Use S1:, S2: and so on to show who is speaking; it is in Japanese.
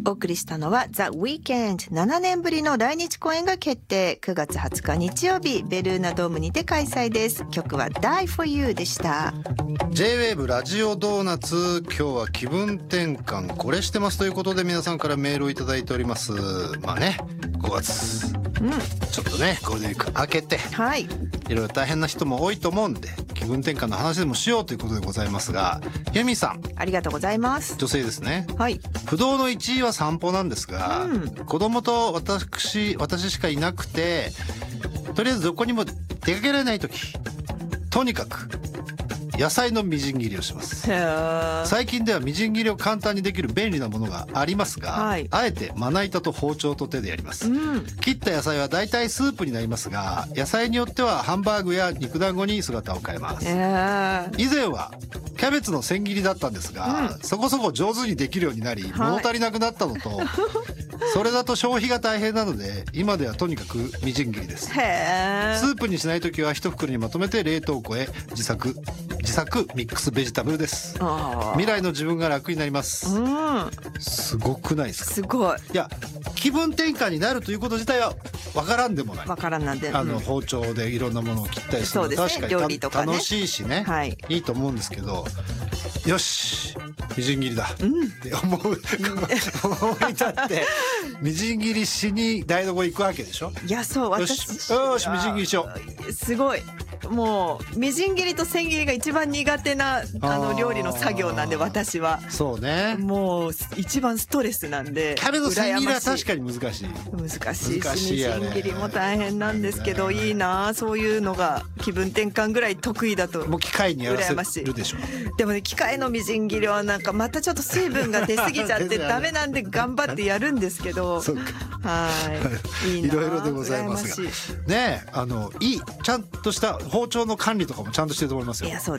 S1: お送りしたのは The Weeknd。 7年ぶりの来日公演が決定。9月20日日曜日ベルーナドームにて開催です。曲は Die for You でした。
S2: J-WAVE ラジオドーナツ、今日は気分転換これしてますということで皆さんからメールをいただいております。まあね、5月、ちょっとねゴールデンウィーク明けて、
S1: はい、
S2: いろいろ大変な人も多いと思うんで気分転換の話でもしようということでございますが、ユミさん、
S1: ありがとうございます。
S2: 女性ですね。
S1: はい。
S2: 不動の1位は散歩なんですが、子供と私しかいなくて、とりあえずどこにも出かけられない時、とにかく野菜のみじん切りをします。最近ではみじん切りを簡単にできる便利なものがありますが、はい、あえてまな板と包丁と手でやります、切った野菜はだいたいスープになりますが、野菜によってはハンバーグや肉団子に姿を変えます。以前はキャベツの千切りだったんですが、そこそこ上手にできるようになり物足りなくなったのと、それだと消費が大変なので今ではとにかくみじん切りです。スープにしないときは一袋にまとめて冷凍庫へ自作ミックスベジタブルです。未来の自分が楽になります、すごくないですか？
S1: すごい。
S2: いや、気分転換になるということ自体は分からんでもない。
S1: 分からんなんで、
S2: 包丁でいろんなものを切ったりするの、ね、確かに
S1: 料理とかね、
S2: 楽しいしね、はい、いいと思うんですけど、よしみじん切りだって思い立ってみじん切りしに台所行くわけでしょ。
S1: いや、そう、
S2: よしみじん切りしよ
S1: う。すごい。もうみじん切りと千切りが一番苦手な料理の作業なんで、私は。
S2: そうね、
S1: もう一番ストレスなんで。
S2: キャベツ千切りは確かに難しい
S1: し、みじん切りも大変なんですけど、いいな、そういうのが気分転換ぐらい得意だと。
S2: もう機械にやらせるでしょ。
S1: でもね、機械のみじん切りはなんかまたちょっと水分が出過ぎちゃってダメなんで頑張ってやるんですけどはい、いいな、
S2: いろいろでございますがね、いいちゃんとした包丁の管理とかもちゃんとしてると思いますよ。
S1: いや、そう